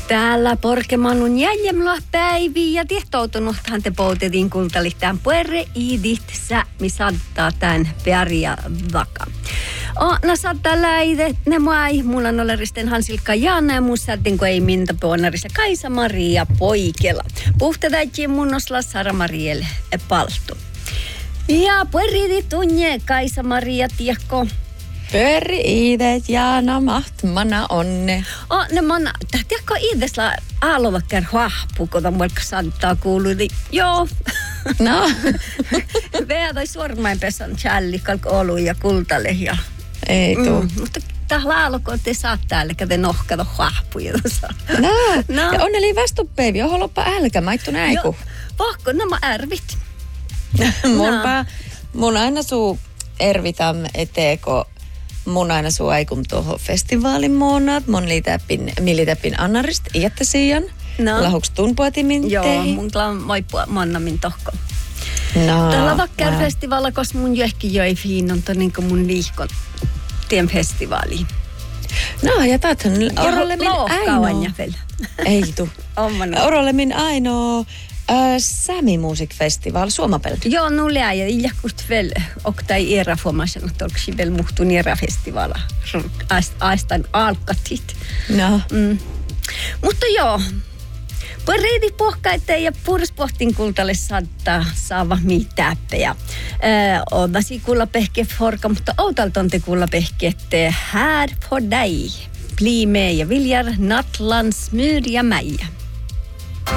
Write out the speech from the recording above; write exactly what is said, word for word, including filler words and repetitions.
Täällä Porkemanun jäljemla päiviä ja tihtoutunuthan te poutetiin kultalihtään puerre iidit sämi saattaa tän peria vaka. O, na saattaa läide, ne mai, mulla on oleristen Hansilkka Jaana ja mun saatin kun ei minta puonarissa Kaisa-Maria Poikela. Puhtadaittiin munnosla Sara-Marielle paltu. Ja puerriidi tunne Kaisa-Maria tiekko. Pyöri iidet Jaana mahtmana onne. O, ne mona, tiedätkö iidesla aalovakkar huahpu, kun on muilka saattaa kuulua, niin joo. No. Vea tai suormainpesan challi, kalk olu ja kultalle ja... Ei tuu. Mm, mutta tämä lauloko te saattaa, eli te nohkata huahpuja tuossa. No. No. Ja onneli vastuppäivi, oho loppa älkä, maittu näiku. Vahko, nämä ärvit. Munpa, no. mun aina suu ervitam eteeko. Mun aina suu aikun tuohon festivaalin muonat. Mun liitäpin, militäpin annarist iättäsiian. No. Lahuks tunpuatimin Joo, teihin? mun klaan moipua mannamin tohko. No. Tällä vakkär festivaalla, koska mun johki joi fiinonta niin kuin mun liikon tien festivaaliin. No, ja taathan orolemin ainoa. Ei tuu. Orolemin ainoa äh, Sami Music Festival Suomapel. Joo, nu lää ja iljakust väl och tai era formation att också väl muhtun era festivala. Aistan alkatit. No. Mm. Mutta joo. Parreidi pohkaita ja puhdaspohtin kultalle saattaa saava mitäppejä. On vasikulla pehke forka, mutta outalton te kulla pehke, että här för dig. Bli med, jag vill nattlands myr ja mäja.